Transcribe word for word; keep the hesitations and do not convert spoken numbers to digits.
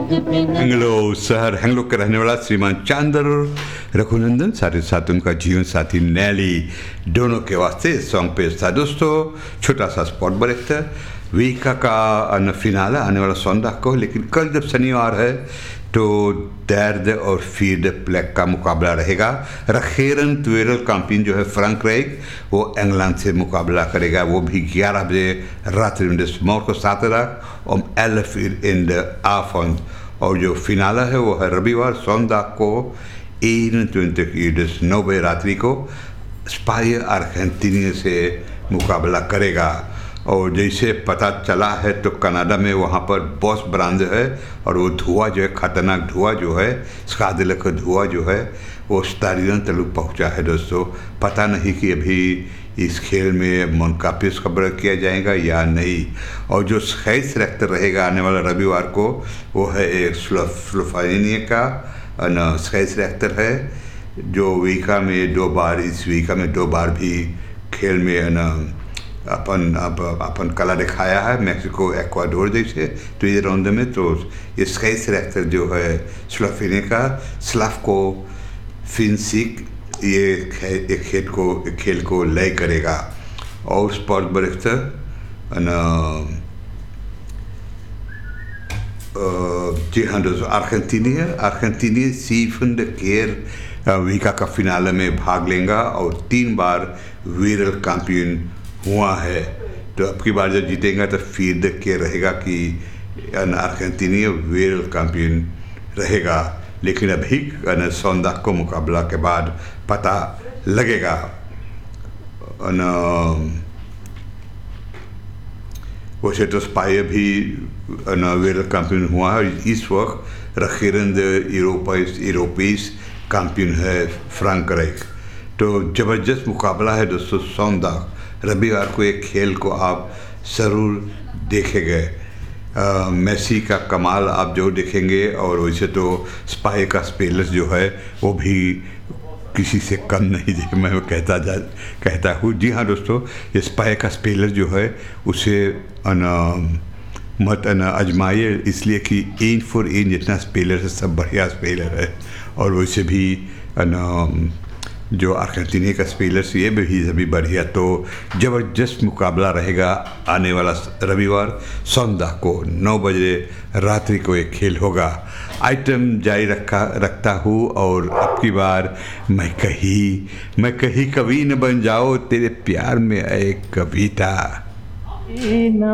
हेंगलो शहर हेंगलो का रहने वाला श्रीमान चांदर रघुनंदन, साथ साथ उनका जीवन साथी नैली, दोनों के वास्ते इस सॉन्ग पेश था। दोस्तों छोटा सा स्पॉट ब्रेक था। वीका का फिनाला आने वाला सोमवार को, लेकिन कल जब शनिवार है तो दर्द और फीड प्लेक का मुकाबला रहेगा। रखेरन ट्वेरल कैंपियन जो है फ्रैंकराइक, वो इंग्लैंड से मुकाबला करेगा, वो भी ग्यारह बजे रात्रि में मोर को सात रख और एल फिर इन द आफन। और जो फिनाला है वो है रविवार सोमवार को इक्कीस नौ बजे रात्रि को स्पायर अर्जेंटीना से मुकाबला करेगा। और जैसे पता चला है तो कनाडा में वहाँ पर बॉस ब्रांड है और वो धुआं जो है, खतरनाक धुआं जो है, स्कादिलक धुआं जो है वो स्टारियन तलुक पहुँचा है। दोस्तों पता नहीं कि अभी इस खेल में मुनकापिस खबर किया जाएगा या नहीं। और जो स्काइस रेक्टर रहेगा आने वाला रविवार को वो है एक स्लोवेनिया का न स्काइस रेक्टर है, जो वीका में दो बार इस वीका में दो बार भी खेल में न अपन अब अपन कला दिखाया है मैक्सिको एक्वाडोर जैसे। तो ये राउंड में तो ये स्काइस रेक्टर जो है स्लोवेनिया का स्लावको फिनसिक ये एक खेल को एक खेल को लय करेगा। और स्पॉट बरेक्टर जी हाँ दोस्तों अर्जेंटीना अर्जेंटीना सीफन केयर वीका का फिनाले में भाग लेगा और तीन बार वर्ल्ड चैंपियन हुआ है। तो अब की बार जब जीतेगा तो फीड के रहेगा कि अर्जेंटीना वर्ल्ड चैंपियन रहेगा, लेकिन अभी सोमवार को मुकाबला के बाद पता लगेगा। वैसे तो स्पायर भी वर्ल्ड चैंपियन हुआ है। इस वक्त रखेरन यूरोपीस चैंपियन है फ्रैंकराइक। तो ज़बरदस्त मुकाबला है दोस्तों। सोमवार रविवार को एक खेल को आप ज़रूर देखेंगे। मेसी का कमाल आप जो देखेंगे, और वैसे तो स्पाई का स्पेलर्स जो है वो भी किसी से कम नहीं है, मैं कहता जा कहता हूँ। जी हाँ दोस्तों, ये स्पाई का स्पेलर जो है उसे न मत न आजमाइए, इसलिए कि इन फॉर इन जितना स्पेलर है सब बढ़िया स्पेलर है। और वैसे भी न जो अर्जेंटीना का स्पेलर्स ये भी सभी बढ़िया। तो ज़बरदस्त मुकाबला रहेगा आने वाला रविवार सोमवार को नौ बजे रात्रि को एक खेल होगा। आइटम जारी रखा रखता हूँ। और अब की बार मैं कहीं मैं कहीं कभी न बन जाओ, तेरे प्यार में एक कविता।